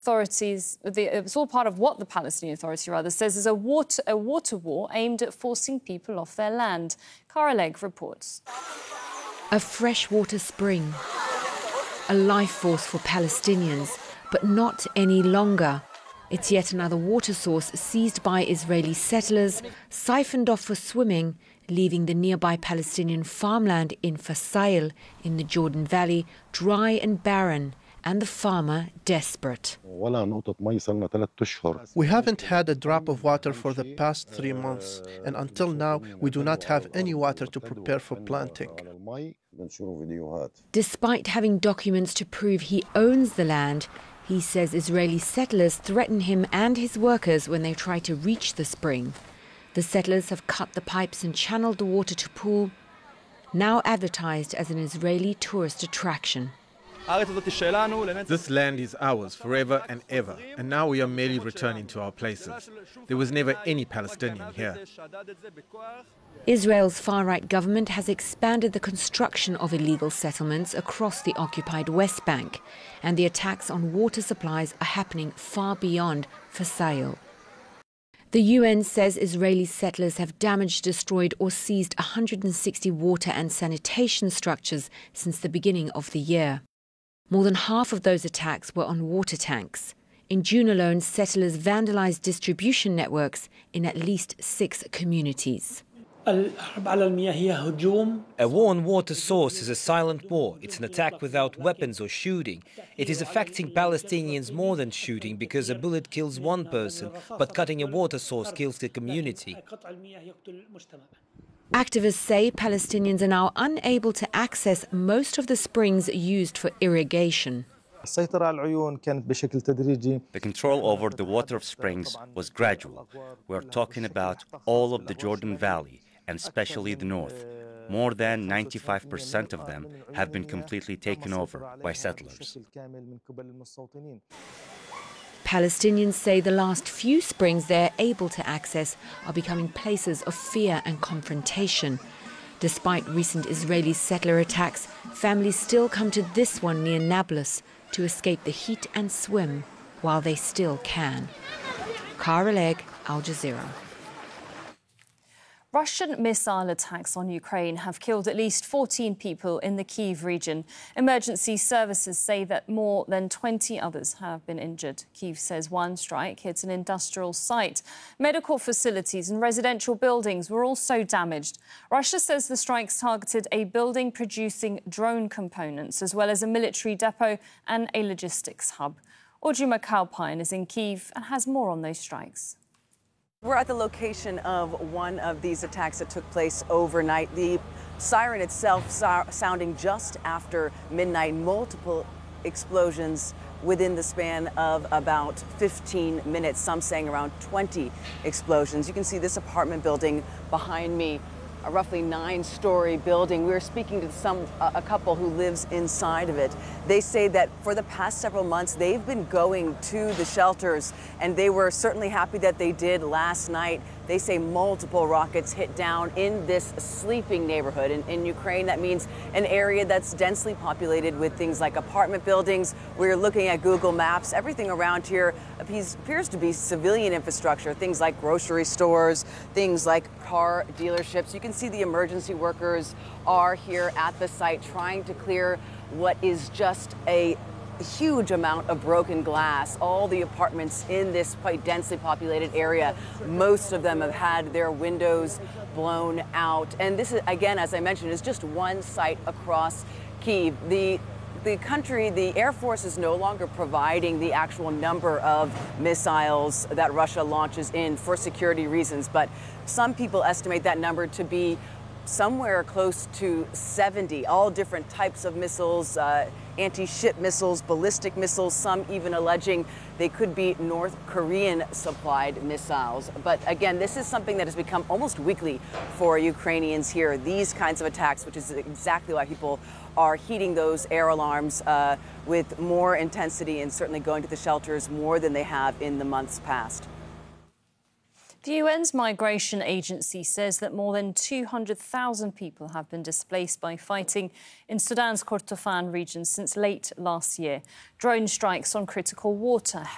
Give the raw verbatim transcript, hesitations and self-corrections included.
Authorities, the, it's all part of what the Palestinian Authority rather says is a water, a water war aimed at forcing people off their land. Cara Legg reports. A freshwater spring, a life force for Palestinians, but not any longer. It's yet another water source seized by Israeli settlers, siphoned off for swimming, leaving the nearby Palestinian farmland in Fasail in the Jordan Valley dry and barren, and the farmer desperate. We haven't had a drop of water for the past three months, and until now we do not have any water to prepare for planting. Despite having documents to prove he owns the land, he says Israeli settlers threaten him and his workers when they try to reach the spring. The settlers have cut the pipes and channeled the water to pool, now advertised as an Israeli tourist attraction. This land is ours forever and ever, and now we are merely returning to our places. There was never any Palestinian here. Israel's far-right government has expanded the construction of illegal settlements across the occupied West Bank, and the attacks on water supplies are happening far beyond Fasail. The U N says Israeli settlers have damaged, destroyed or seized one hundred sixty water and sanitation structures since the beginning of the year. More than half of those attacks were on water tanks. In June alone, settlers vandalized distribution networks in at least six communities. A war on water source is a silent war. It's an attack without weapons or shooting. It is affecting Palestinians more than shooting, because a bullet kills one person, but cutting a water source kills the community. Activists say Palestinians are now unable to access most of the springs used for irrigation. The control over the water of springs was gradual. We're talking about all of the Jordan Valley, and especially the north. More than ninety-five percent of them have been completely taken over by settlers. Palestinians say the last few springs they're able to access are becoming places of fear and confrontation. Despite recent Israeli settler attacks, families still come to this one near Nablus to escape the heat and swim while they still can. Cara Legg, Al Jazeera. Russian missile attacks on Ukraine have killed at least fourteen people in the Kyiv region. Emergency services say that more than twenty others have been injured. Kyiv says one strike hit an industrial site. Medical facilities and residential buildings were also damaged. Russia says the strikes targeted a building producing drone components, as well as a military depot and a logistics hub. Audrey McAlpine is in Kyiv and has more on those strikes. We're at the location of one of these attacks that took place overnight. The siren itself so- sounding just after midnight. Multiple explosions within the span of about fifteen minutes, some saying around twenty explosions. You can see this apartment building behind me, a roughly nine-story building. We were speaking to some a couple who lives inside of it. They say that for the past several months, they've been going to the shelters, and they were certainly happy that they did last night. They say multiple rockets hit down in this sleeping neighborhood. In, in Ukraine, that means an area that's densely populated with things like apartment buildings. We're looking at Google Maps. Everything around here appears, appears to be civilian infrastructure, things like grocery stores, things like car dealerships. You can see the emergency workers are here at the site trying to clear what is just a huge amount of broken glass. All the apartments in this quite densely populated area, most of them have had their windows blown out. And this is, again, as I mentioned, is just one site across Kyiv. The The country, the Air Force is no longer providing the actual number of missiles that Russia launches in for security reasons, but some people estimate that number to be somewhere close to seventy, all different types of missiles, uh, anti-ship missiles, ballistic missiles, some even alleging they could be North Korean supplied missiles. But again, this is something that has become almost weekly for Ukrainians here, these kinds of attacks, which is exactly why people are heeding those air alarms uh, with more intensity and certainly going to the shelters more than they have in the months past. The U N's Migration Agency says that more than two hundred thousand people have been displaced by fighting in Sudan's Kordofan region since late last year. Drone strikes on critical water